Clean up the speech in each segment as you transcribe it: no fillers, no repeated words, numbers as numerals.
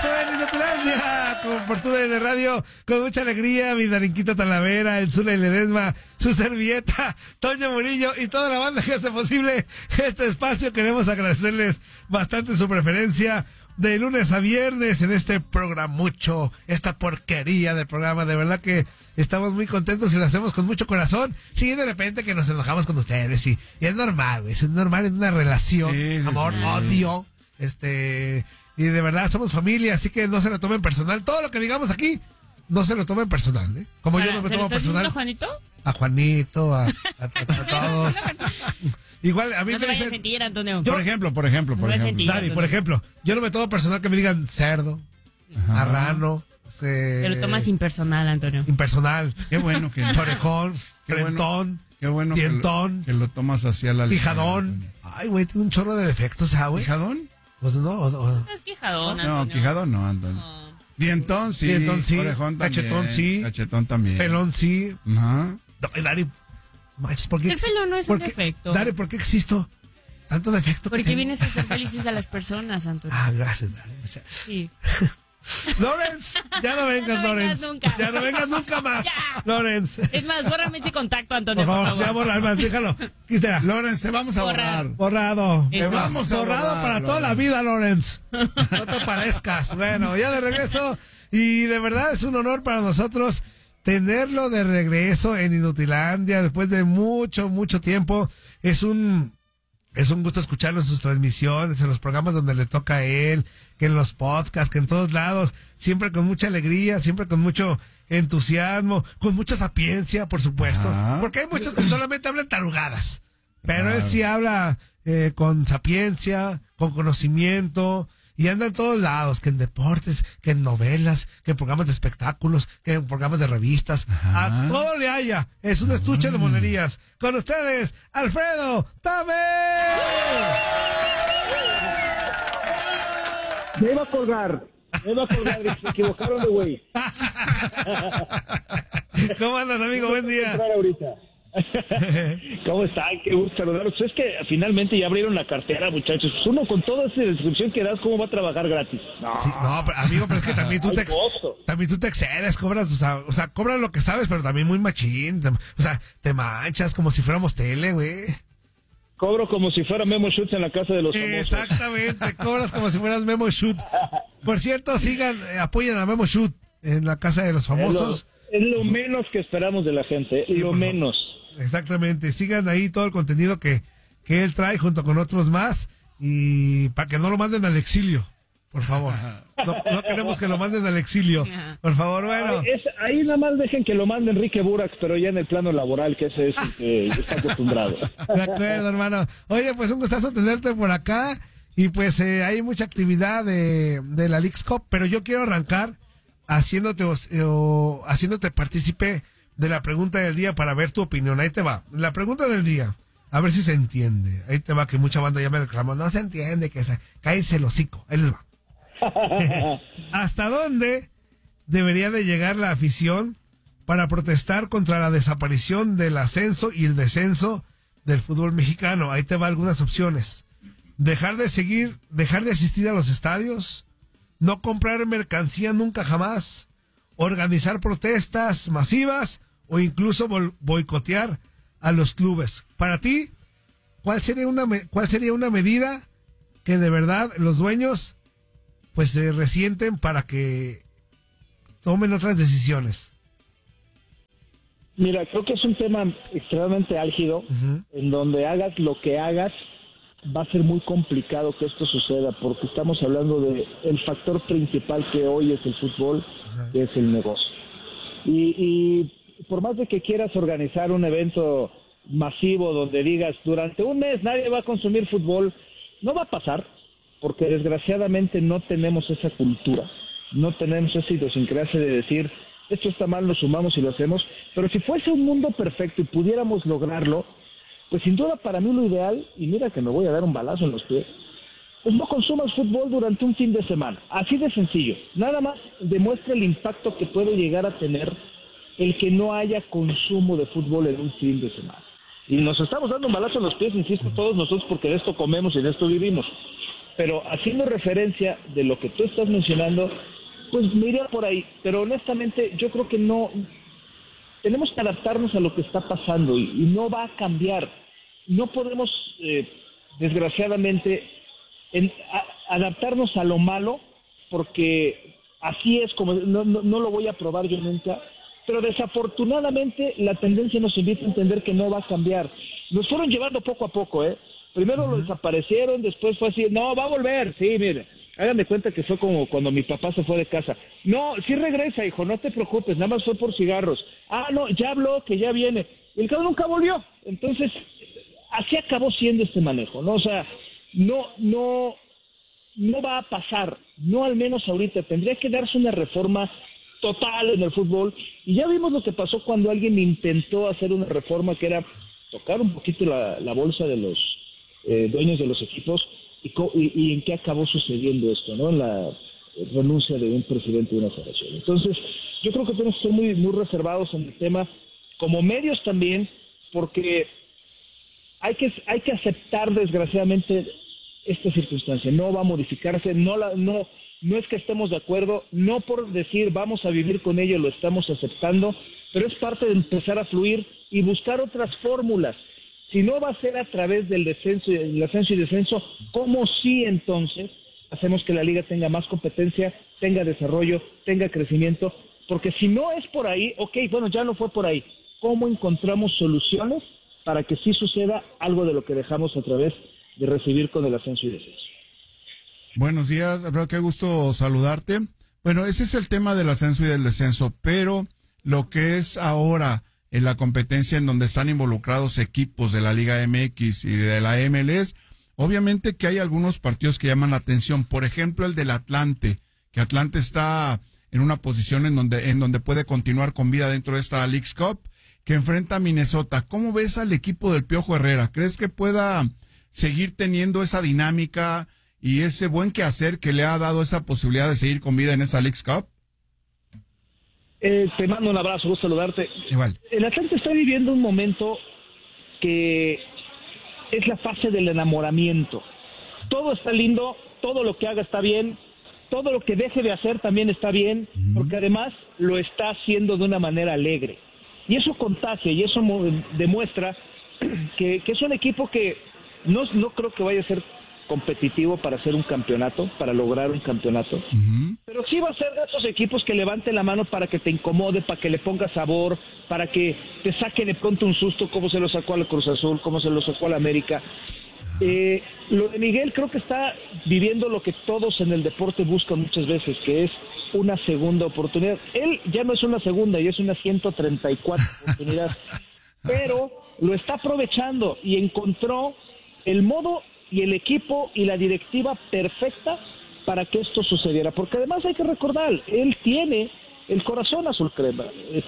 regreso en Inutilandia, por tu de radio, con mucha alegría, mi Darinquita Talavera, el Zula y Ledesma, su servilleta, Toño Murillo y toda la banda que hace posible este espacio. Queremos agradecerles bastante su preferencia de lunes a viernes en este programucho, esta porquería de programa. De verdad que estamos muy contentos y lo hacemos con mucho corazón. Sí, de repente que nos enojamos con ustedes y es normal, güey, es normal en una relación, amor, odio, y de verdad somos familia, así que no se lo tomen personal. Todo lo que digamos aquí, no se lo tomen personal, ¿eh? Como yo no me tomo personal. ¿A Juanito? A Juanito, a todos. Igual, a mí no se me vaya dicen, a sentir, Antonio. Por ejemplo. Dari, por ejemplo, yo no me tomo personal que me digan cerdo, marrano. Te lo tomas impersonal, Antonio. Impersonal. Qué bueno que orejón, frentón, qué bueno dientón, que lo tomas hacia la quijadón. Ay, güey, tiene un chorro de defectos, güey. ¿Quijadón? Pues no, No es quijadón, Antonio. No, quijadón no, Antonio. No. Dientón sí, orejón también, cachetón también. Pelón sí. Ajá. No, Dari, ¿por qué? El pelo no es un defecto. Dari, ¿por qué existo? Tanto defecto. Porque vienes a hacer felices a las personas, Antonio. Ah, gracias, Dari. Sí. Lorenz, ya no vengas, Lorenz. Ya no vengas nunca más. Ya. Lorenz. Es más, bórrame ese contacto, Antonio, por favor. Ya borrar más, déjalo. Quítela. Lorenz, te vamos a borrar. Borrado. Eso. Te vamos a borrado borrar, para toda la vida, Lorenz. No te parezcas. Bueno, ya de regreso. Y de verdad es un honor para nosotros tenerlo de regreso en Inutilandia después de mucho tiempo. Es un gusto escucharlo en sus transmisiones, en los programas donde le toca a él, que en los podcasts, que en todos lados, siempre con mucha alegría, siempre con mucho entusiasmo, con mucha sapiencia, por supuesto, porque hay muchos que solamente hablan tarugadas, pero él sí habla con sapiencia, con conocimiento, y anda en todos lados, que en deportes, que en novelas, que en programas de espectáculos, que en programas de revistas. A todo le haya. Es un estuche de monerías. Con ustedes, Alfredo Tame. Me iba a colgar, se equivocaron de güey. ¿Cómo andas, amigo? Buen día. ¿Cómo están? Qué gusto saludarlos. Es que finalmente ya abrieron la cartera, muchachos. Uno con toda esa descripción que das, ¿cómo va a trabajar gratis? No, sí, no, pero, amigo, pero es que también tú te excedes, cobras, o sea, cobras lo que sabes, pero también muy machín. O sea, te manchas como si fuéramos tele, güey. Cobro como si fuera Memo Shoot en la casa de los famosos. Exactamente, cobras como si fueras Memo Shoot. Por cierto, apoyen a Memo Shoot en la casa de los famosos. Es lo menos que esperamos de la gente, sí, lo menos. Exactamente, sigan ahí todo el contenido que él trae junto con otros más y para que no lo manden al exilio, por favor. No queremos que lo manden al exilio, por favor, bueno. Ahí nada más dejen que lo mande Enrique Burak, pero ya en el plano laboral, que ese es el que está acostumbrado. De acuerdo, hermano. Oye, pues un gustazo tenerte por acá y pues hay mucha actividad de la Leagues Cup, pero yo quiero arrancar haciéndote partícipe de la pregunta del día para ver tu opinión. Ahí te va. La pregunta del día. A ver si se entiende. Ahí te va, que mucha banda ya me reclamó. No se entiende, cállense el hocico. Ahí les va. ¿Hasta dónde debería de llegar la afición para protestar contra la desaparición del ascenso y el descenso del fútbol mexicano? Ahí te va algunas opciones. Dejar de asistir a los estadios, no comprar mercancía nunca jamás, organizar protestas masivas o incluso boicotear a los clubes. Para ti, ¿cuál sería una medida que de verdad los dueños pues se resienten para que tomen otras decisiones? Mira, creo que es un tema extremadamente álgido, en donde hagas lo que hagas, va a ser muy complicado que esto suceda, porque estamos hablando de el factor principal que hoy es el fútbol, que es el negocio. Y por más de que quieras organizar un evento masivo donde digas, durante un mes nadie va a consumir fútbol, no va a pasar, porque desgraciadamente no tenemos esa cultura, no tenemos esa idiosincrasia de decir, esto está mal, lo sumamos y lo hacemos, pero si fuese un mundo perfecto y pudiéramos lograrlo, pues sin duda para mí lo ideal, y mira que me voy a dar un balazo en los pies, pues no consumas fútbol durante un fin de semana, así de sencillo, nada más demuestra el impacto que puede llegar a tener el que no haya consumo de fútbol en un fin de semana. Y nos estamos dando un balazo en los pies, insisto, todos nosotros, porque de esto comemos y de esto vivimos. pero haciendo referencia de lo que tú estás mencionando, pues me iría por ahí, pero honestamente yo creo que no, tenemos que adaptarnos a lo que está pasando y no va a cambiar. No podemos, desgraciadamente, adaptarnos a lo malo, porque así es como, no lo voy a probar yo nunca, pero desafortunadamente la tendencia nos invita a entender que no va a cambiar. Nos fueron llevando poco a poco, Primero lo desaparecieron, después fue así, no, va a volver, sí, mire. Hagan de cuenta que fue como cuando mi papá se fue de casa. No, sí regresa, hijo, no te preocupes, nada más fue por cigarros. Ah, no, ya habló, que ya viene. Y el cabrón nunca volvió. Entonces, así acabó siendo este manejo, ¿no? O sea, no va a pasar, no al menos ahorita. Tendría que darse una reforma total en el fútbol. Y ya vimos lo que pasó cuando alguien intentó hacer una reforma que era tocar un poquito la bolsa de los dueños de los equipos. Y en qué acabó sucediendo esto, ¿no? En la renuncia de un presidente de una federación. Entonces, yo creo que tenemos que ser muy, muy reservados en el tema, como medios también, porque hay que aceptar, desgraciadamente, esta circunstancia. No va a modificarse, no es que estemos de acuerdo, no por decir vamos a vivir con ello lo estamos aceptando, pero es parte de empezar a fluir y buscar otras fórmulas. Si no va a ser a través del ascenso y descenso, ¿cómo sí entonces hacemos que la liga tenga más competencia, tenga desarrollo, tenga crecimiento? Porque si no es por ahí, bueno, ya no fue por ahí. ¿Cómo encontramos soluciones para que sí suceda algo de lo que dejamos a través de recibir con el ascenso y descenso? Buenos días, Alfredo, qué gusto saludarte. Bueno, ese es el tema del ascenso y del descenso, pero lo que es ahora en la competencia en donde están involucrados equipos de la Liga MX y de la MLS, obviamente que hay algunos partidos que llaman la atención. Por ejemplo, el del Atlante, que Atlante está en una posición en donde puede continuar con vida dentro de esta Leagues Cup, que enfrenta a Minnesota. ¿Cómo ves al equipo del Piojo Herrera? ¿Crees que pueda seguir teniendo esa dinámica y ese buen quehacer que le ha dado esa posibilidad de seguir con vida en esta Leagues Cup? Te mando un abrazo, gusto saludarte. Igual. El Atlante está viviendo un momento que es la fase del enamoramiento. Todo está lindo, todo lo que haga está bien, todo lo que deje de hacer también está bien, porque además lo está haciendo de una manera alegre. Y eso contagia y eso demuestra que es un equipo que no creo que vaya a ser competitivo para hacer un campeonato, para lograr un campeonato, pero sí va a ser de esos equipos que levanten la mano para que te incomode, para que le ponga sabor, para que te saque de pronto un susto, como se lo sacó al Cruz Azul, como se lo sacó al América. Lo de Miguel creo que está viviendo lo que todos en el deporte buscan muchas veces, que es una segunda oportunidad. Él ya no es una segunda, y es una 134 oportunidad, pero lo está aprovechando y encontró el modo y el equipo y la directiva perfecta para que esto sucediera, porque además hay que recordar, él tiene el corazón azulgrana.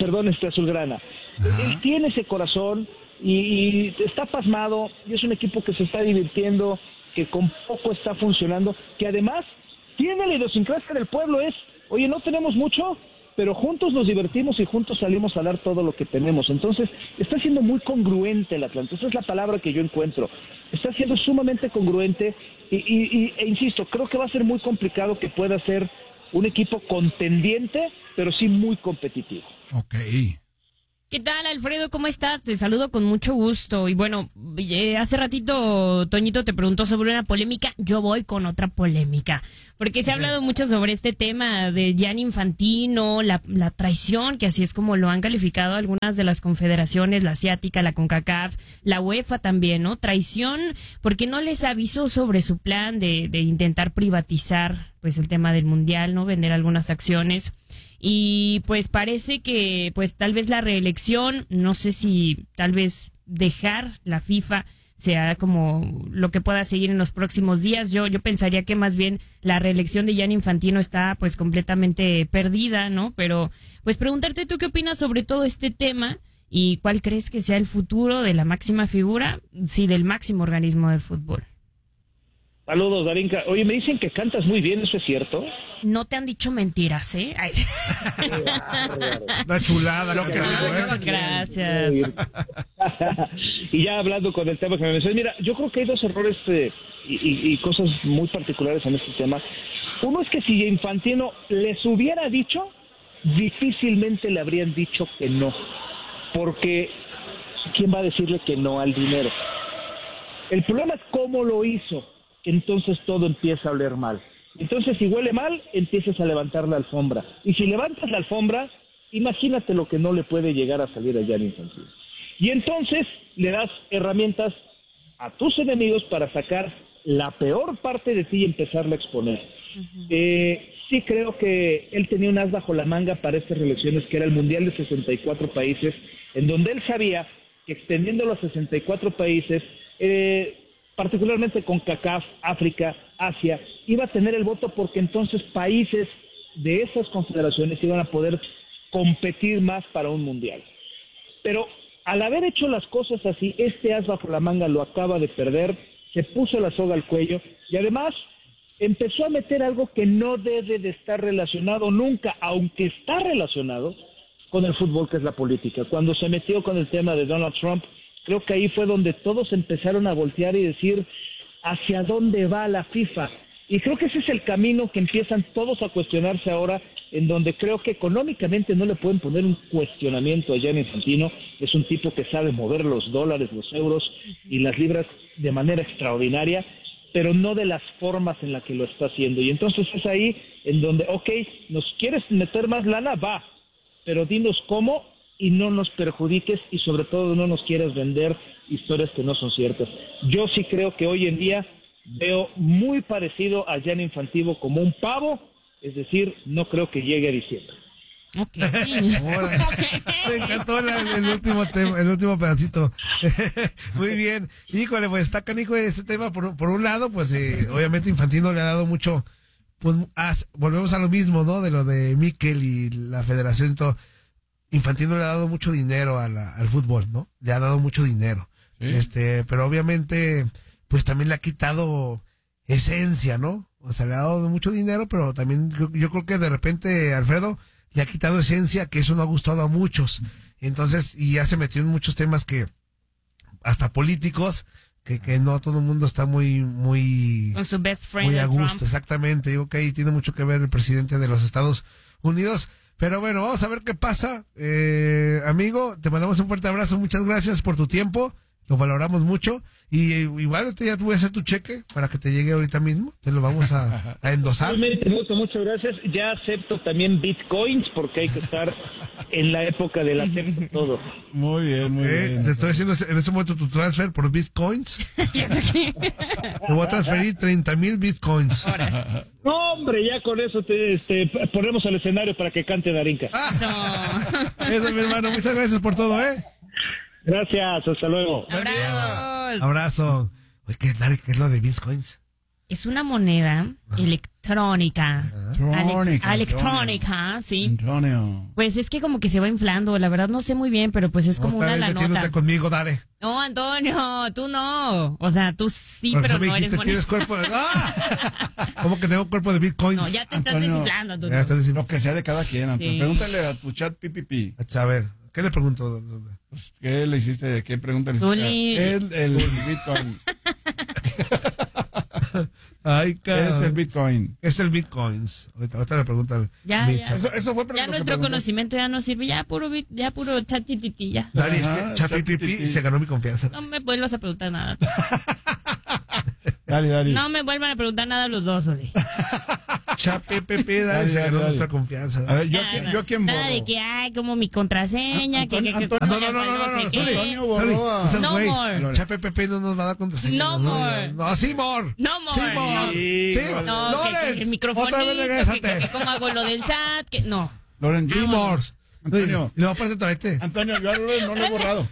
Él tiene ese corazón y está pasmado, y es un equipo que se está divirtiendo, que con poco está funcionando, que además tiene la idiosincrasia del pueblo, oye, no tenemos mucho, pero juntos nos divertimos y juntos salimos a dar todo lo que tenemos. Entonces, está siendo muy congruente el Atlante, esa es la palabra que yo encuentro. Está siendo sumamente congruente e insisto, creo que va a ser muy complicado que pueda ser un equipo contendiente, pero sí muy competitivo. Ok. ¿Qué tal, Alfredo? ¿Cómo estás? Te saludo con mucho gusto. Y bueno, hace ratito Toñito te preguntó sobre una polémica. Yo voy con otra polémica. Porque se ha hablado mucho sobre este tema de Gianni Infantino, la traición, que así es como lo han calificado algunas de las confederaciones, la asiática, la CONCACAF, la UEFA también, ¿no? Traición porque no les avisó sobre su plan de intentar privatizar pues el tema del Mundial, ¿no? Vender algunas acciones. Y pues parece que pues tal vez la reelección, no sé si tal vez dejar la FIFA sea como lo que pueda seguir en los próximos días. Yo pensaría que más bien la reelección de Gianni Infantino está pues completamente perdida, ¿no? Pero pues preguntarte tú qué opinas sobre todo este tema y cuál crees que sea el futuro de la máxima figura, sí, del máximo organismo del fútbol. Saludos, Darinka. Oye, me dicen que cantas muy bien, ¿eso es cierto? No te han dicho mentiras, ¿eh? Una chulada. Gracias. Y ya hablando con el tema que me mencionas, mira, yo creo que hay dos errores y cosas muy particulares en este tema. Uno es que si Infantino les hubiera dicho, difícilmente le habrían dicho que no, porque ¿quién va a decirle que no al dinero? El problema es cómo lo hizo, entonces todo empieza a oler mal. Entonces, si huele mal, empiezas a levantar la alfombra. Y si levantas la alfombra, imagínate lo que no le puede llegar a salir a Gianni Infantino. Y entonces le das herramientas a tus enemigos para sacar la peor parte de ti y empezarla a exponer. Sí creo que él tenía un as bajo la manga para estas elecciones, que era el Mundial de 64 países, en donde él sabía que extendiéndolo a 64 países, particularmente con CONCACAF, África, Asia, iba a tener el voto porque entonces países de esas confederaciones iban a poder competir más para un mundial. Pero al haber hecho las cosas así, este as bajo la manga lo acaba de perder, se puso la soga al cuello y además empezó a meter algo que no debe de estar relacionado nunca, aunque está relacionado con el fútbol, que es la política. Cuando se metió con el tema de Donald Trump, creo que ahí fue donde todos empezaron a voltear y decir hacia dónde va la FIFA. Y creo que ese es el camino que empiezan todos a cuestionarse ahora, en donde creo que económicamente no le pueden poner un cuestionamiento a Gianni Infantino. Es un tipo que sabe mover los dólares, los euros y las libras de manera extraordinaria, pero no de las formas en las que lo está haciendo. Y entonces es ahí en donde, ok, ¿nos quieres meter más lana? Va, pero dinos cómo y no nos perjudiques y sobre todo no nos quieras vender historias que no son ciertas. Yo sí creo que hoy en día veo muy parecido a Gianni Infantino como un pavo, es decir, no creo que llegue a diciembre. Okay. Me encantó el último tema, el último pedacito. Muy bien. Híjole, pues está canijo este tema. Por un lado, pues obviamente Infantino le ha dado mucho, pues volvemos a lo mismo, ¿no? De lo de Mikel y la federación y todo. Infantino le ha dado mucho dinero al fútbol, ¿no? Le ha dado mucho dinero. ¿Sí? Pero obviamente, pues también le ha quitado esencia, ¿no? O sea, le ha dado mucho dinero, pero también yo creo que de repente, Alfredo, le ha quitado esencia, que eso no ha gustado a muchos. Entonces, y ya se metió en muchos temas que, hasta políticos, que no todo el mundo está muy con su best friend, muy a gusto. Trump. Exactamente. Digo que ahí tiene mucho que ver el presidente de los Estados Unidos. Pero bueno, vamos a ver qué pasa. Amigo, te mandamos un fuerte abrazo. Muchas gracias por tu tiempo. Lo valoramos mucho. Y igual ya te voy a hacer tu cheque para que te llegue ahorita mismo. Te lo vamos a endosar. Muchas gracias. Ya acepto también bitcoins porque hay que estar en la época del acepto todo. Muy bien, muy bien. Te estoy haciendo en este momento tu transfer por bitcoins. Te voy a transferir 30,000 bitcoins. No, hombre, ya con eso te ponemos al escenario para que cante Darinka. Eso, mi hermano. Muchas gracias por todo, Gracias, hasta luego. Abrazo. Oye, ¿qué es lo de bitcoins? Es una moneda electrónica. Electrónica, sí. Antonio. Pues es que como que se va inflando, la verdad no sé muy bien, pero pues es como una la nota. Conmigo, dale. No, Antonio, tú no. O sea, tú sí, pero no eres moneda. Tienes cuerpo de... ¿Cómo que tengo cuerpo de bitcoins? No, ya te estás desinflando, Antonio. Lo que sea de cada quien, Antonio. Sí. Pregúntale a tu chat PPP. A ver, ¿qué le pregunto? Pues, ¿qué le hiciste? ¿Qué pregunta le hiciste? El Bitcoin. Ay, ¿qué es el Bitcoin? Es el Bitcoins. Ahorita le pregunto. Ya. Eso fue ya nuestro conocimiento ya no sirve. Ya puro ChatGPT ya. Dale, es que ChatGPT se ganó mi confianza. No me vuelvas a preguntar nada. Dale. No me vuelvan a preguntar nada los dos, Oli. ChatGPT, dale, se ganó nuestra confianza. A ver, yo a quién borro. Nada de que hay como mi contraseña. Antonio borró. No more. ChatGPT no nos va a dar contraseña. No more. No, sí more. No more. Sí, no, que el microfonito, que como hago lo del SAT, que no. Loren, sí more. Antonio. Y le va a poner torete. Antonio, yo a Loren no lo he borrado.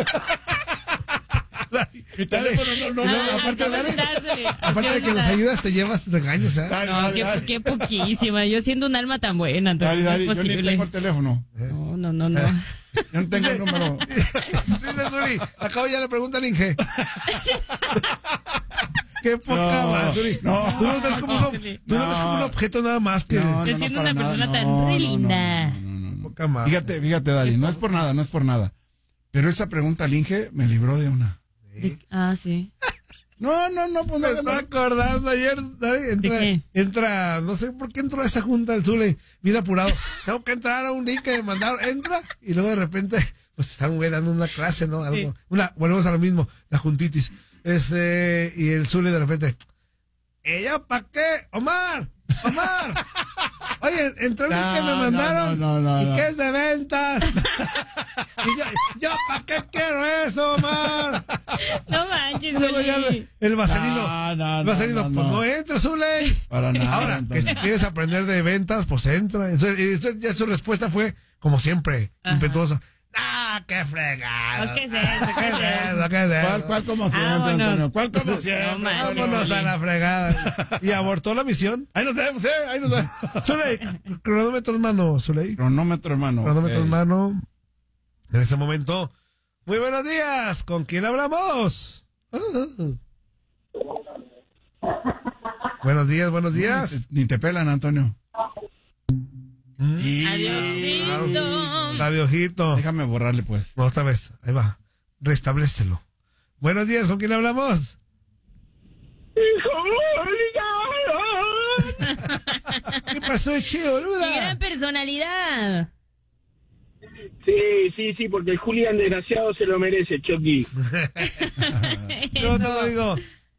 Mi teléfono aparte de que nos ayudas, te llevas regaños, ¿eh? No, qué poquísima. Yo siendo un alma tan buena, Antonio. Dale, yo ni tengo el teléfono. No. Yo no tengo el número. Dice Zuli, acabo ya le preguntan Inge. Qué poca más, Zuli. No. Tú nos ves como un objeto nada más que... siendo una persona tan re linda. Poca más. Fíjate, Dali, no es por nada. Pero esa pregunta al Inge me libró de una. Sí. No, pues Me no. estaba acordando ayer, entra, no sé por qué entró a esa junta el Zule, bien apurado. Tengo que entrar a un link que me mandaron, entra, y luego de repente, pues están güey dando una clase, ¿no? Algo, volvemos a lo mismo, la juntitis. Y el Zule de repente, ¿ella para qué? ¡Omar! Oye, entró el link que me mandaron, ¿y qué es de ventas? Y yo ¿para qué quiero eso, Omar? No manches, Luego ya el vaselino. No. Pues no entra, Zule. Para nada. Ahora, que si quieres aprender de ventas, pues entra. Entonces, ya su respuesta fue, como siempre, impetuosa. ¡Qué fregado! ¿Qué es eso? ¿Cuál como siempre, Antonio? ¿Cuál como siempre? Vámonos a la fregada. Y abortó la misión. Ahí nos vemos, ahí nos vemos. Zuley, cronómetro en mano, Zuley. Cronómetro, hermano. Cronómetro en mano. En ese momento, muy buenos días. ¿Con quién hablamos? Buenos días. Ni te pelan, Antonio. Adiósito. Labiojito. Déjame borrarle, pues. Otra vez, ahí va. Restablécelo. Buenos días, ¿con quién hablamos? ¿Qué pasó, che, boluda? ¡Qué gran personalidad! Sí, porque el Julián desgraciado se lo merece, Chucky. Yo te lo digo.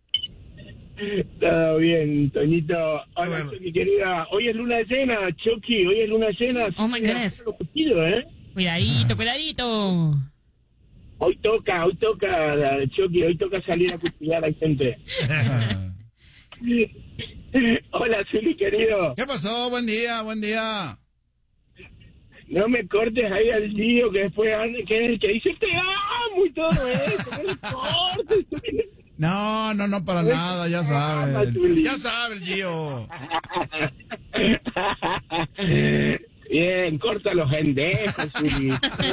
Todo bien, Toñito. Hola, Bueno. Chucky, querida. Hoy es luna llena, Chucky. Hoy es luna llena. Oh, my goodness. Cuidadito. Hoy toca, Chucky. Hoy toca salir a cuchillar a la gente. Hola, Zuli, querido. ¿Qué pasó? Buen día. No me cortes ahí al lío que después que dice te amo y todo eso. No le cortes. No, para nada, ya sabes. Ya sabe el Gio. Bien, corta los pendejos, Zuli.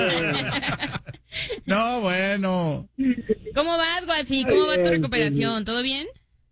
No, bueno. ¿Cómo vas, Guasi? ¿Cómo va tu recuperación? ¿Todo bien?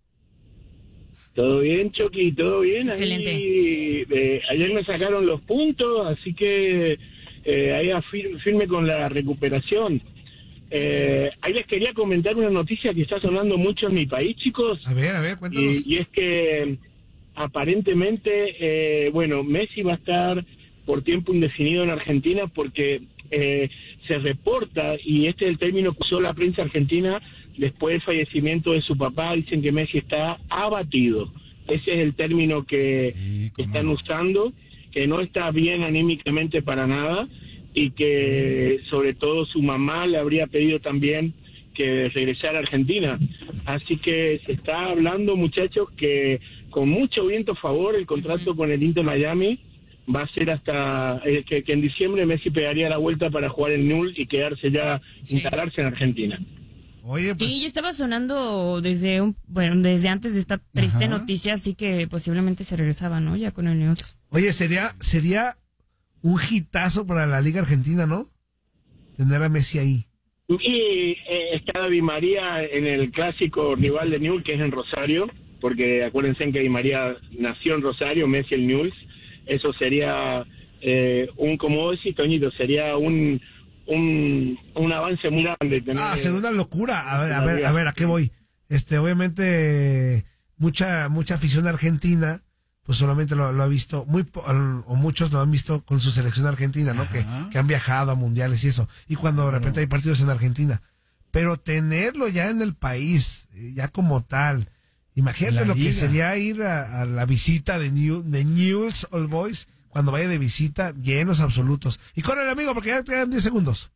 Todo bien, Chucky, todo bien. Excelente. Ahí, ayer me sacaron los puntos, así que ahí firme con la recuperación. Ahí les quería comentar una noticia que está sonando mucho en mi país, chicos. A ver, cuéntanos. Y es que aparentemente, Messi va a estar por tiempo indefinido en Argentina porque se reporta, y este es el término que usó la prensa argentina después del fallecimiento de su papá, dicen que Messi está abatido. Ese es el término que están usando, que no está bien anímicamente para nada, y que sobre todo su mamá le habría pedido también que regresara a Argentina. Así que se está hablando, muchachos, que con mucho viento a favor el contrato con el Inter Miami va a ser hasta que en diciembre Messi pegaría la vuelta para jugar en Newell's y quedarse ya, instalarse en Argentina. Oye, pues, Sí, yo estaba sonando desde antes de esta triste noticia, así que posiblemente se regresaba, ¿no? Ya con el Newell's. oye, sería un hitazo para la Liga Argentina, ¿no? Tener a Messi ahí. Y está Di María en el clásico rival de Newell's, que es en Rosario, porque acuérdense que Di María nació en Rosario, Messi en Newell's. Eso sería como vos decís, Toñito, sería un avance muy grande. Sería una locura. A ver, ¿a qué voy? Obviamente, mucha afición argentina, pues solamente lo ha visto, o muchos lo han visto con su selección argentina, ¿no? Que han viajado a mundiales y eso. Y cuando de repente hay partidos en Argentina. Pero tenerlo ya en el país, ya como tal, imagínate lo que sería ir a la visita de Newell's Old Boys, cuando vaya de visita, llenos absolutos. Y corre, amigo, porque ya te quedan 10 segundos.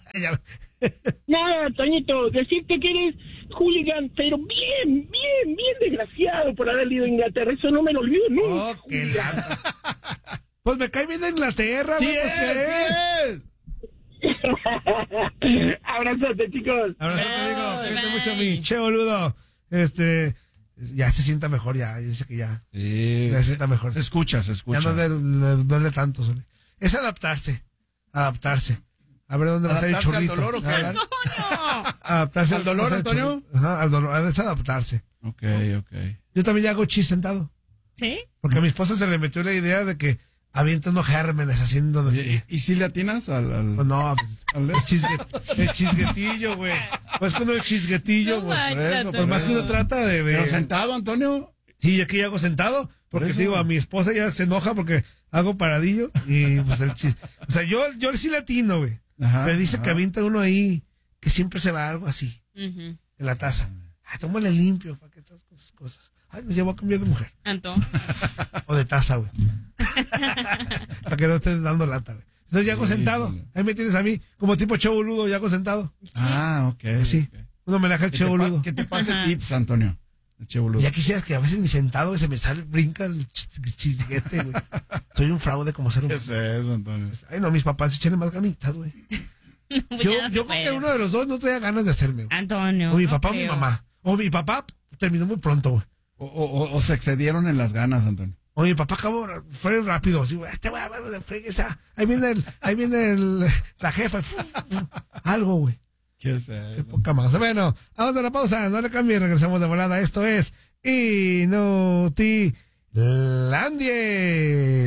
Nada, Toñito, decirte que eres hooligan, pero bien desgraciado por haber ido a Inglaterra. Eso no me lo olvido nunca. Pues me cae bien de Inglaterra, güey. Abrazote, chicos. Abrazote, amigo. Cuídate mucho a Bye. mí. Che, boludo. Ya se sienta mejor, ya. Yo sé que ya. Sí. Ya se sienta mejor. Se escucha. Ya no le duele tanto. Sole. Es adaptarse. A ver dónde va a estar el ¿Adaptarse chorrito. al dolor o qué? Adaptarse ¿Al dolor, Antonio? Ajá, al dolor. Es adaptarse. Ok. Yo también ya hago chis sentado. ¿Sí? Porque a mi esposa se le metió la idea de que avienta unos gérmenes haciendo... ¿Y si le atinas al... Pues no, el chisguetillo, güey. Pues cuando el chisguetillo, No güey. manches, Pues más que uno trata de... Pero sentado, Antonio. Sí, aquí hago sentado, porque te digo, a mi esposa ya se enoja porque hago paradillo y pues o sea, yo sí le atino, güey. Me dice que avienta uno ahí, que siempre se va algo así, en la taza. Ay, tómale limpio, para que todas esas cosas. Ay, nos llevo a cambiar de mujer. Antón. O de taza, güey. Para que no estés dando lata, güey. Entonces ya hago sentado. Ahí me tienes a mí, como tipo Che Boludo, ya hago sentado. Ah, ok. Sí. Okay. Un homenaje al Che Boludo. ¿Qué te pasa tips, Antonio? El Che Boludo. Ya quisieras que a veces ni sentado se me sale, brinca el chisguete, güey. Soy un fraude como ser humano. ¿Qué es eso, Antonio? Ay, no, mis papás echenle más ganitas, güey. Pues Yo creo que uno de los dos no tenía ganas de hacerme, güey. Antonio. O mi no papá o creo. mi mamá. O mi papá terminó muy pronto, güey. O se excedieron en las ganas, Antonio. O mi papá fue rápido, así, güey, ahí viene la jefa, algo, güey. ¿Qué es De eso? poca más. Bueno, vamos a la pausa, no le cambien, regresamos de volada. Esto es Inutilandia.